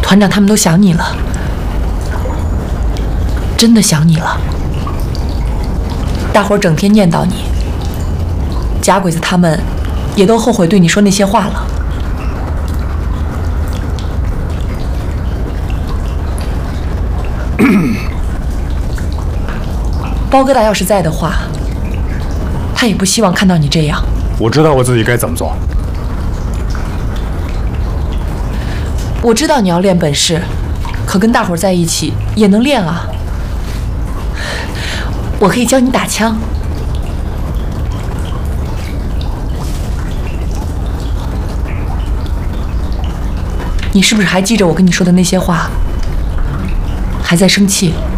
团长他们都想你了，真的想你了。大伙儿整天念叨你，假鬼子他们也都后悔对你说那些话了。包疙瘩要是在的话，他也不希望看到你这样。 我知道我自己该怎么做。 我知道你要练本事，可跟大伙儿在一起也能练啊。我可以教你打枪。你是不是还记着我跟你说的那些话？还在生气？